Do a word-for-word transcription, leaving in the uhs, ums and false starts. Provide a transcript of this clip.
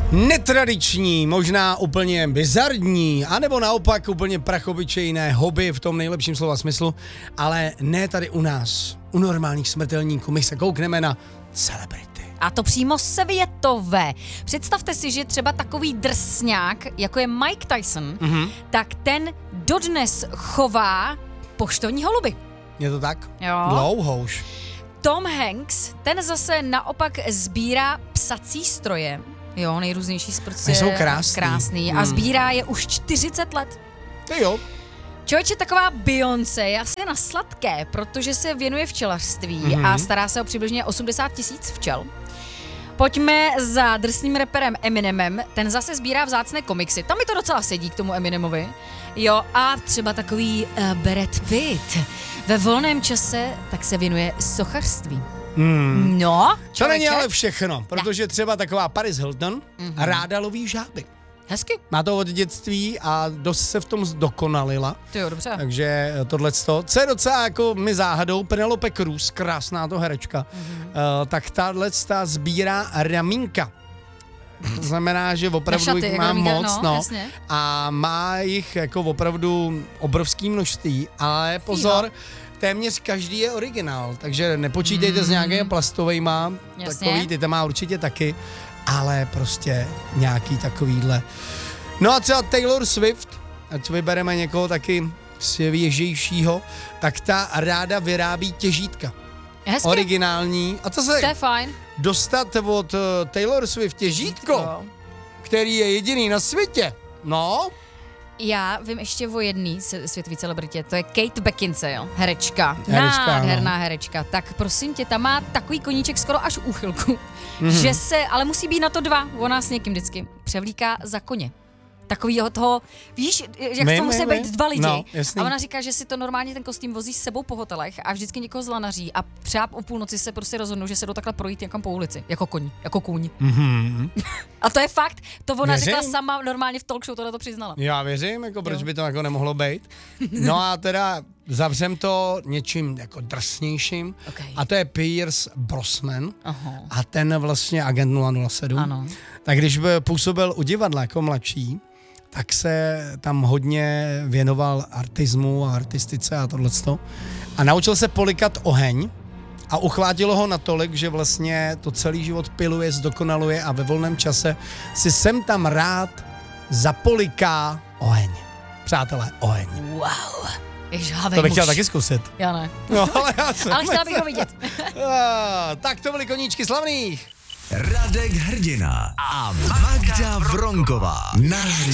Netradiční, možná úplně bizarní, anebo naopak úplně prachobyčejné hobby v tom nejlepším slova smyslu, ale ne tady u nás, u normálních smrtelníků. My se koukneme na celebrity. A to přímo světové. Představte si, že třeba takový drsňák, jako je Mike Tyson, mm-hmm. tak ten dodnes chová poštovní holuby. Je to tak? Jo. Dlouho už. Tom Hanks, ten zase naopak sbírá psací stroje. Jo, nejrůznější prostě. Jsou krásný. krásný. Hmm. A sbírá je už čtyřicet let. To jo. Člověče, taková Beyoncé je asi na sladké, protože se věnuje včelařství mm-hmm. a stará se o přibližně osmdesát tisíc včel. Pojďme za drsným reperem Eminemem, ten zase sbírá vzácné komiksy. Tam mi to docela sedí k tomu Eminemovi. Jo, a třeba takový uh, Brad Pitt. Ve volném čase tak se věnuje sochařství. Hmm. No, To člověče. není ale všechno, protože třeba taková Paris Hilton mm-hmm. ráda loví žáby. Hezky. Má to od dětství a dost se v tom zdokonalila. To jo, dobře. Takže tohleto, co je docela jako mi záhadou, Penelope Cruz, krásná to herečka, mm-hmm. uh, tak tahleta sbírá ramínka. To znamená, že opravdu šaty, jich má ramínka, moc, no, no, jasně. a má jich jako opravdu obrovský množství, ale pozor, Fíha. téměř každý je originál, takže nepočítejte mm. s nějakými plastovejma, Jasně. takový, ty tam má určitě taky, ale prostě nějaký takovýhle. No a třeba Taylor Swift, ať vybereme někoho taky svěžejšího, tak ta ráda vyrábí těžítka. Hezky. Originální. A to se To je fajn. dostat od uh, Taylor Swift těžítko, který je jediný na světě. No. Já vím ještě o jedný světové celebritě, to je Kate Beckinsale, herečka. Herečka, Nádherná no. herečka. Tak prosím tě, ta má takový koníček skoro až úchylku, mm-hmm. že se, ale musí být na to dva, ona s někým vždycky převlíká za koně. Takovýho toho, víš, jak My, to my, musí my. být dva lidi. No, jasný. A ona říká, že si to normálně ten kostým vozí s sebou po hotelech a vždycky někoho zlanaří a třeba o půlnoci se prostě rozhodnou, že se jdou takhle projít někam po ulici, jako koní, jako kůň. Mm-hmm. A to je fakt, to ona Věřím. řekla sama normálně v talk show, to na to přiznala. Já věřím, jako proč Jo. by to jako nemohlo být. No a teda zavřem to něčím jako drsnějším. Okay. A to je Pierce Brosnan. Aha. A ten vlastně agent nula nula sedm. Ano. Tak když by působil u divadla jako mladší, tak se tam hodně věnoval artismu a artistice a tohleto. A naučil se polikat oheň a uchvátilo ho natolik, že vlastně to celý život piluje, zdokonaluje a ve volném čase si sem tam rád zapoliká oheň. Přátelé, oheň. Wow. Ježhavej To bych muž. chtěl taky zkusit. Já ne. No, ale já jsem... Ale chtěla bych ho vidět. Ah, tak to byly koníčky slavných. Radek Hrdina a Magda Vronková na rádiu